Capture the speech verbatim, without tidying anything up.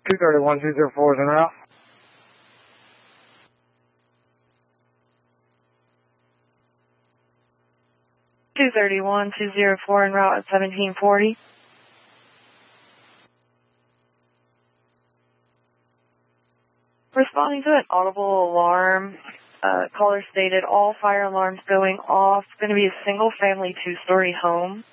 two thirty-one two zero four is en route. two thirty-one two zero four en route at seventeen forty. Responding to an audible alarm, uh, caller stated all fire alarms going off. It's going to be a single family two-story home.